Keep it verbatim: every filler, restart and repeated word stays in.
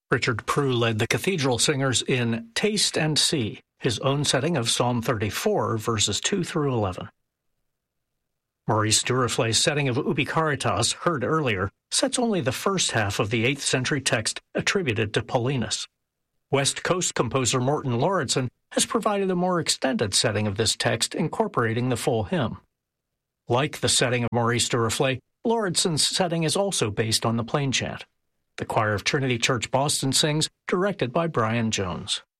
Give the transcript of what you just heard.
Richard Prue led the cathedral singers in Taste and See, his own setting of Psalm thirty-four, verses two through eleven. Maurice Duruflé's setting of Ubi Caritas, heard earlier, sets only the first half of the eighth century text attributed to Paulinus. West Coast composer Morton Lauridsen has provided a more extended setting of this text incorporating the full hymn. Like the setting of Maurice Duruflé, Lauridsen's setting is also based on the plain chant. The choir of Trinity Church Boston sings, directed by Brian Jones.